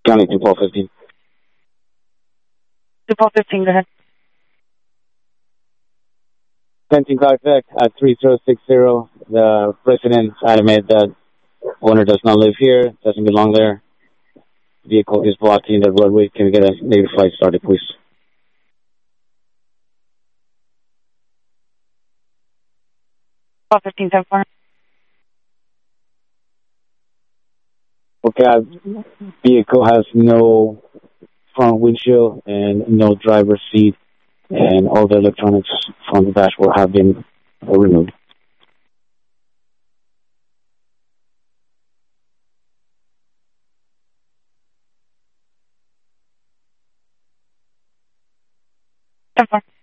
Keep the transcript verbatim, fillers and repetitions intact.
County two four fifteen. two four fifteen, go ahead. Fencing car effect at three zero six zero. The resident admitted that owner does not live here, doesn't belong there. Vehicle is blocking the roadway. Can we get a negative flight started, please? four fifteen, seven four. Okay, our vehicle has no front windshield and no driver's seat, and all the electronics from the dashboard have been removed. seven four.